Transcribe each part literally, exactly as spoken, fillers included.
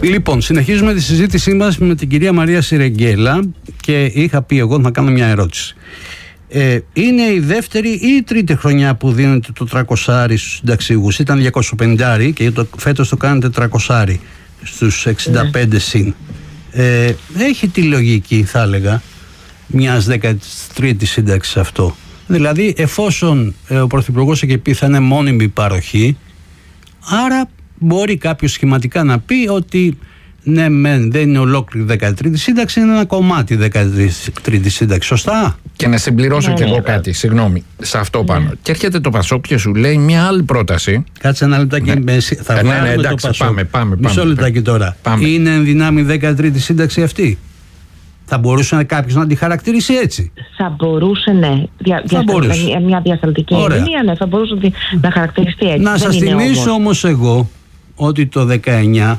Λοιπόν, συνεχίζουμε τη συζήτησή μας με την κυρία Μαρία Σιρεγγέλα και είχα πει εγώ να κάνω μια ερώτηση. Ε, είναι η δεύτερη ή η τρίτη χρονιά που δίνετε το τριακόσια στους συνταξιούχους? Ήταν διακόσια πενήντα και το, φέτος το κάνετε τριακόσια στους εξήντα πέντε συν. Ε, έχει τη λογική, θα έλεγα, μιας δεκατρίτης σύνταξης αυτό. Δηλαδή, εφόσον ε, ο Πρωθυπουργός έχει πει θα είναι μόνιμη παροχή, άρα μπορεί κάποιος σχηματικά να πει ότι ναι, μεν, δεν είναι ολόκληρη δεκατρίτη σύνταξη, είναι ένα κομμάτι δεκατρίτη σύνταξη. Σωστά. Και να συμπληρώσω ναι, κι εγώ ναι, κάτι, συγγνώμη, σε αυτό πάνω. Ναι. Και έρχεται το Πασόκ και σου λέει μια άλλη πρόταση. Κάτσε ένα λεπτάκι. Ναι. Με, θα ναι, βάλουμε ναι, εντάξει, το Πασόκ. Πάμε, πάμε, Μισό πάμε, λεπτάκι τώρα. Πάμε. Είναι εν δυνάμει δεκατρίτη σύνταξη αυτή? Θα μπορούσε κάποιος να τη χαρακτηρίσει έτσι? Θα μπορούσε, ναι. Δια, θα μπορούσε. Μια, μια διασταλτική ερμηνεία, ναι, θα μπορούσε να, να χαρακτηριστεί έτσι. Να σας θυμίσω όμως. όμως εγώ ότι το δεκαεννιά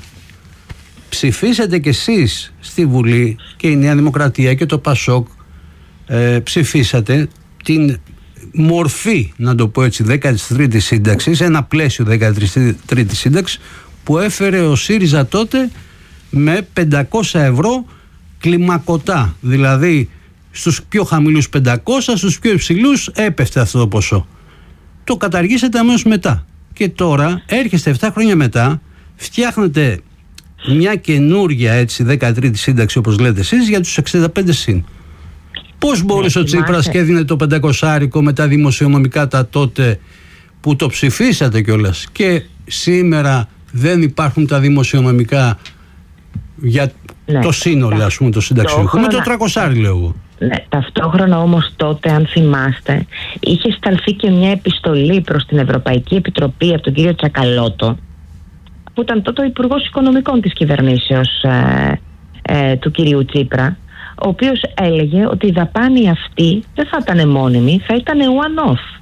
ψηφίσατε κι εσείς στη Βουλή και η Νέα Δημοκρατία και το Πασόκ ε, ψηφίσατε την μορφή, να το πω έτσι, δεκατρίτης σύνταξης, ένα πλαίσιο δεκατρίτης σύνταξης που έφερε ο ΣΥΡΙΖΑ τότε με πεντακόσια ευρώ κλιμακωτά, δηλαδή στους πιο χαμηλούς πεντακόσια, στους πιο υψηλούς έπεφτε αυτό το ποσό. Το καταργήσατε αμέσως μετά και τώρα έρχεστε επτά χρόνια μετά, φτιάχνετε μια καινούρια έτσι δεκατρίτη σύνταξη όπως λέτε εσείς για τους εξήντα πέντε συν. Πώς μπορούσε ο Τσίπρας και έδινε το πεντακόσάρικο με τα δημοσιονομικά τα τότε που το ψηφίσατε κιόλας, και σήμερα δεν υπάρχουν τα δημοσιονομικά για ναι, το σύνολο, ας πούμε, το συνταξιούχο, με το τριακόσια λέω εγώ. Ναι, ταυτόχρονα όμως τότε, αν θυμάστε, είχε σταλθεί και μια επιστολή προς την Ευρωπαϊκή Επιτροπή από τον κύριο Τσακαλώτο, που ήταν τότε ο Υπουργός Οικονομικών της κυβερνήσεως ε, ε, του κυρίου Τσίπρα, ο οποίος έλεγε ότι η δαπάνη αυτή δεν θα ήταν μόνιμη, θα ήταν one-off.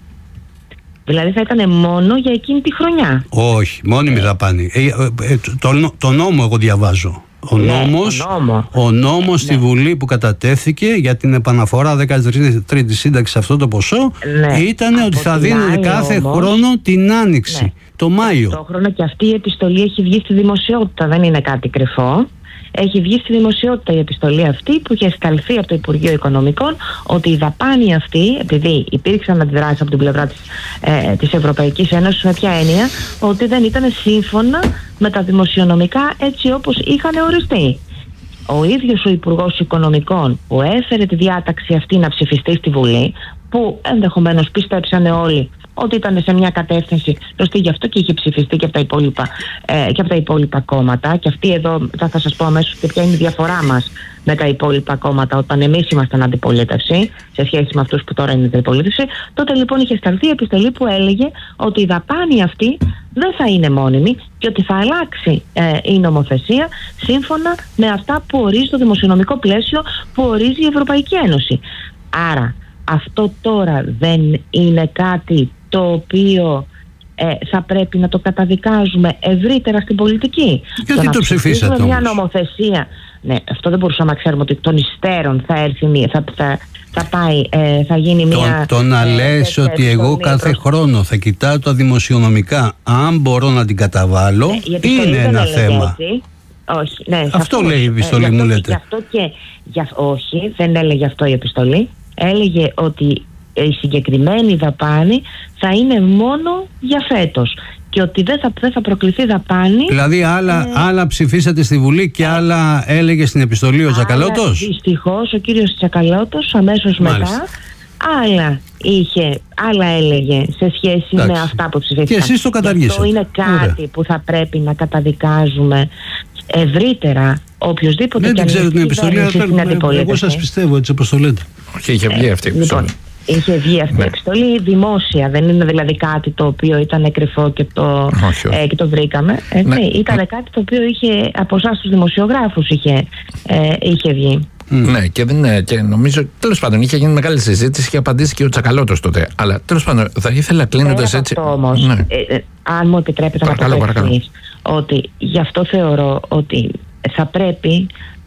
Δηλαδή θα ήταν μόνο για εκείνη τη χρονιά. Όχι, μόνιμη δαπάνη. Ε, ε, το, το νόμο εγώ διαβάζω. Ο ναι, νόμος, νόμο. ο νόμος ναι. στη Βουλή που κατατέθηκε για την επαναφορά δεκατρίτη σύνταξη σε αυτό το ποσό, ναι. ήταν από ότι θα δίνει κάθε όμως, χρόνο την Άνοιξη, ναι. το Μάιο. Ταυτόχρονα και αυτή η επιστολή έχει βγει στη δημοσιότητα, δεν είναι κάτι κρυφό. Έχει βγει στη δημοσιότητα η επιστολή αυτή που είχε σταλθεί από το Υπουργείο Οικονομικών, ότι η δαπάνη αυτή, επειδή υπήρξαν αντιδράσεις από την πλευρά της, ε, της Ευρωπαϊκής Ένωσης, με ποια έννοια, ότι δεν ήταν σύμφωνα με τα δημοσιονομικά έτσι όπως είχαν οριστεί. Ο ίδιος ο Υπουργός Οικονομικών που έφερε τη διάταξη αυτή να ψηφιστεί στη Βουλή, που ενδεχομένως πιστέψανε όλοι ότι ήταν σε μια κατεύθυνση σωστή, γι' αυτό και είχε ψηφιστεί και από τα υπόλοιπα, ε, και από τα υπόλοιπα κόμματα. Και αυτή εδώ θα, θα σας πω αμέσως και ποια είναι η διαφορά μας με τα υπόλοιπα κόμματα όταν εμείς ήμασταν αντιπολίτευση σε σχέση με αυτούς που τώρα είναι αντιπολίτευση. Τότε λοιπόν είχε σταλθεί η επιστολή που έλεγε ότι η δαπάνη αυτή δεν θα είναι μόνιμη και ότι θα αλλάξει ε, η νομοθεσία σύμφωνα με αυτά που ορίζει το δημοσιονομικό πλαίσιο που ορίζει η Ευρωπαϊκή Ένωση. Άρα αυτό τώρα δεν είναι κάτι το οποίο ε, θα πρέπει να το καταδικάζουμε ευρύτερα στην πολιτική? Γιατί το, το ψηφίσατε όμως? Μια νομοθεσία. Ναι, αυτό δεν μπορούσαμε να ξέρουμε ότι των υστέρων θα έρθει μία, θα, θα, θα πάει, ε, θα γίνει μία... Το, το να ε, λες ότι εγώ κάθε προς... χρόνο θα κοιτάω τα δημοσιονομικά, αν μπορώ να την καταβάλω, ναι, είναι ένα θέμα. Έτσι. Όχι, ναι, αυτό, αυτό λέει η επιστολή, ε, μου λέτε. Γι' αυτό και, για, όχι, δεν έλεγε αυτό η επιστολή. Έλεγε ότι η συγκεκριμένη δαπάνη θα είναι μόνο για φέτος και ότι δεν θα, δεν θα προκληθεί δαπάνη. Δηλαδή άλλα, ε, άλλα ψηφίσατε στη Βουλή και άλλα έλεγε στην επιστολή ο Τσακαλώτος. Δυστυχώς ο κύριος Τσακαλώτος αμέσως Μάλιστα. μετά άλλα είχε, άλλα έλεγε σε σχέση Εντάξει. με αυτά που ψηφίσατε. Και εσείς το καταργήσατε. Αυτό είναι κάτι Ωραία. που θα πρέπει να καταδικάζουμε ευρύτερα. Οποιοςδήποτε δεν ξέρω την επιστολή, αλλά εγώ σας πιστεύω έτσι όπως το λέτε. Όχι, είχε βγει αυτή η επιστολή. Λοιπόν, είχε βγει αυτή ναι. η επιστολή δημόσια, δεν είναι δηλαδή κάτι το οποίο ήταν κρυφό και το, όχι, όχι. Ε, και το βρήκαμε. Ε, ναι. Ναι, ήταν ναι. κάτι το οποίο είχε από εσάς τους δημοσιογράφους είχε, ε, είχε βγει. Mm. Ναι, και, δεν, και νομίζω τέλος πάντων είχε γίνει μεγάλη συζήτηση και απαντήσει και ο Τσακαλώτος τότε. Αλλά τέλος πάντων θα ήθελα κλείνοντας έτσι. Αυτό όμως, ναι. ε, ε, αν μου επιτρέπετε παρακαλώ, να πω εξής, ότι γι' αυτό θεωρώ ότι θα πρέπει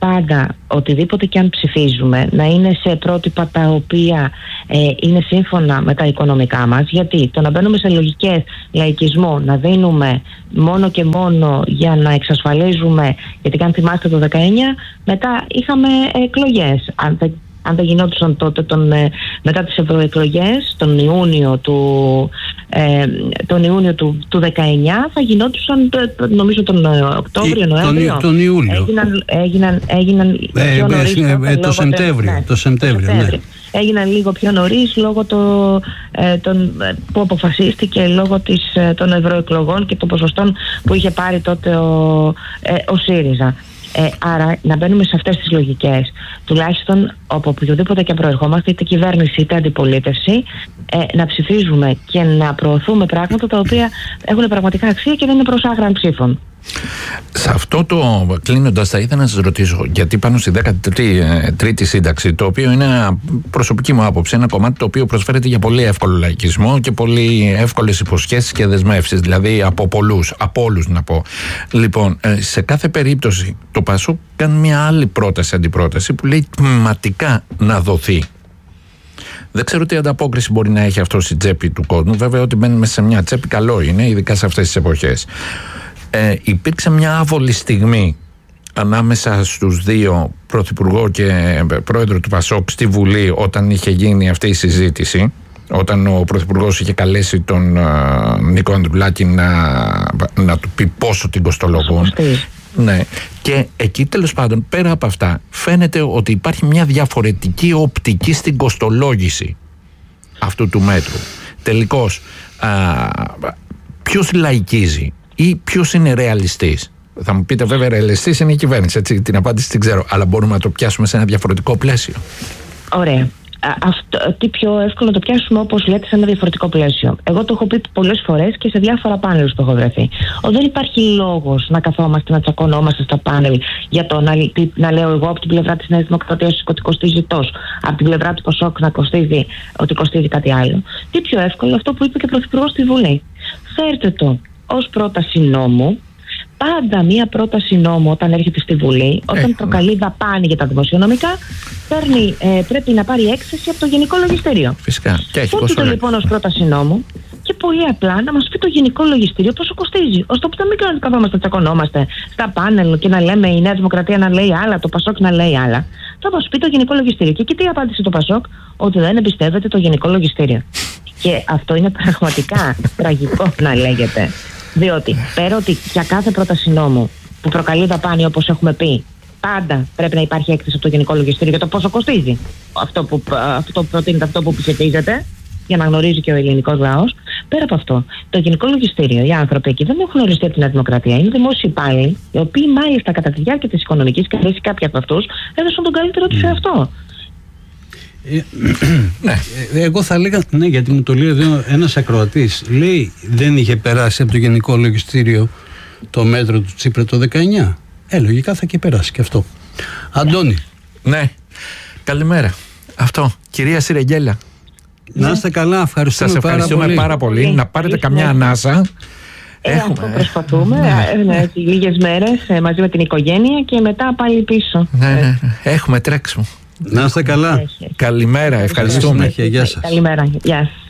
πάντα οτιδήποτε και αν ψηφίζουμε να είναι σε πρότυπα τα οποία ε, είναι σύμφωνα με τα οικονομικά μας, γιατί το να μπαίνουμε σε λογικές λαϊκισμού, να δίνουμε μόνο και μόνο για να εξασφαλίζουμε, γιατί αν θυμάστε το δεκαεννιά μετά είχαμε εκλογές, αν δεν αν δεν γινόντουσαν τότε τον, μετά τις ευρωεκλογές τον Ιούνιο του, ε, τον Ιούνιο του, του δεκαεννιά, θα γινόντουσαν νομίζω τον Οκτώβριο, Νοέμβριο. Τον, τον Ιούλιο. Έγιναν, έγιναν, έγιναν ε, πιο νωρίς. Ε, ε, το Σεπτέμβριο. Ναι, το Σεπτέμβριο, ναι. Έγιναν λίγο πιο νωρίς λόγω το, ε, τον, που αποφασίστηκε λόγω της, των ευρωεκλογών και των ποσοστών που είχε πάρει τότε ο, ε, ο ΣΥΡΙΖΑ. Ε, άρα να μπαίνουμε σε αυτές τις λογικές, τουλάχιστον από οποιοδήποτε και προερχόμαστε, είτε κυβέρνηση είτε αντιπολίτευση, ε, να ψηφίζουμε και να προωθούμε πράγματα τα οποία έχουν πραγματικά αξία και δεν είναι προς άγραν ψήφων. Σε αυτό το κλείνοντας θα ήθελα να σας ρωτήσω, γιατί πάνω στη δέκατη τρίτη σύνταξη, το οποίο είναι προσωπική μου άποψη, ένα κομμάτι το οποίο προσφέρεται για πολύ εύκολο λαϊκισμό και πολύ εύκολες υποσχέσεις και δεσμεύσεις, δηλαδή από πολλούς, από όλους να πω. Λοιπόν, σε κάθε περίπτωση το ΠΑΣΟΚ κάνει μια άλλη πρόταση, αντιπρόταση, που λέει τμηματικά να δοθεί. Δεν ξέρω τι ανταπόκριση μπορεί να έχει αυτό στη τσέπη του κόσμου. Βέβαια, ότι μπαίνουμε σε μια τσέπη καλό είναι, ειδικά σε αυτές τις εποχές. Ε, υπήρξε μια άβολη στιγμή ανάμεσα στους δύο, πρωθυπουργό και πρόεδρο του ΠΑΣΟΚ, στη Βουλή, όταν είχε γίνει αυτή η συζήτηση, όταν ο πρωθυπουργός είχε καλέσει τον uh, Νίκο Ανδρουλάκη να, να του πει πόσο την κοστολογούν. Ναι. Και εκεί τέλος πάντων, πέρα από αυτά, φαίνεται ότι υπάρχει μια διαφορετική οπτική στην κοστολόγηση αυτού του μέτρου. Τελικώς, α, ποιος λαϊκίζει ή ποιος είναι ρεαλιστής? Θα μου πείτε, βέβαια, ρεαλιστής είναι η κυβέρνηση, έτσι, την απάντηση την ξέρω, αλλά μπορούμε να το πιάσουμε σε ένα διαφορετικό πλαίσιο. Ωραία. Αυτό, τι πιο εύκολο να το πιάσουμε, όπως λέτε, σε ένα διαφορετικό πλαίσιο. Εγώ το έχω πει πολλές φορές και σε διάφορα πάνελ που έχω βρεθεί. Ο, δεν υπάρχει λόγος να καθόμαστε να τσακωνόμαστε στα πάνελ για το να, να λέω εγώ από την πλευρά της Νέας Δημοκρατίας ότι κοστίζει τόσο, από την πλευρά του ΠΑΣΟΚ να κοστίζει ότι κοστίζει κάτι άλλο. Τι πιο εύκολο, αυτό που είπε και ο Πρωθυπουργός στη Βουλή. Φέρτε το ως πρόταση νόμου. Πάντα μία πρόταση νόμου όταν έρχεται στη Βουλή, όταν Έχουμε. προκαλεί δαπάνη για τα δημοσιονομικά, παίρνει, ε, πρέπει να πάρει έκθεση από το Γενικό Λογιστήριο. Φυσικά. Φέρτε το λοιπόν ως πρόταση νόμου και πολύ απλά να μας πει το Γενικό Λογιστήριο πόσο κοστίζει. Ώστε που να μην καθόμαστε, τσακωνόμαστε στα πάνελ και να λέμε η Νέα Δημοκρατία να λέει άλλα, το ΠΑΣΟΚ να λέει άλλα. Θα μας πει το Γενικό Λογιστήριο. Και εκεί τι απάντησε το ΠΑΣΟΚ? Ότι δεν εμπιστεύεται το Γενικό Λογιστήριο. Και αυτό είναι πραγματικά τραγικό να λέγεται. Διότι πέρα ότι για κάθε πρόταση νόμου που προκαλεί δαπάνη, όπως έχουμε πει, πάντα πρέπει να υπάρχει έκθεση από το Γενικό Λογιστήριο για το πόσο κοστίζει αυτό που, αυτό που προτείνεται, αυτό που ψηφίζεται, για να γνωρίζει και ο ελληνικός λαός. Πέρα από αυτό, το Γενικό Λογιστήριο, οι άνθρωποι εκεί δεν έχουν οριστεί από τη Νέα Δημοκρατία. Είναι δημόσιοι υπάλληλοι, οι οποίοι μάλιστα κατά τη διάρκεια της οικονομικής κρίσης, κάποιοι από αυτούς έδωσαν τον καλύτερο του σε αυτό. Ε, ναι. Εγώ θα λέγα, ναι, γιατί μου το λέει εδώ ένας ακροατής, λέει δεν είχε περάσει από το Γενικό Λογιστήριο το μέτρο του Τσίπρα το δεκαεννιά. Ε, λογικά θα και περάσει και αυτό. Αντώνη. Ναι, καλημέρα. Αυτό, κυρία Σιρεγγέλα. Να είστε καλά, ευχαριστούμε, Σας ευχαριστούμε πάρα πολύ. Πάρα πολύ. πολύ. Να πάρετε καμιά ανάσα. Ε, Έχουμε. Αυτό προσπαθούμε, ναι. λίγες μέρες μαζί με την οικογένεια και μετά πάλι πίσω. Ναι, ναι, ναι. Έχουμε τρέξιμο. Να είστε καλά. Καλημέρα, ευχαριστούμε. Γεια σας. Καλημέρα, γεια σας.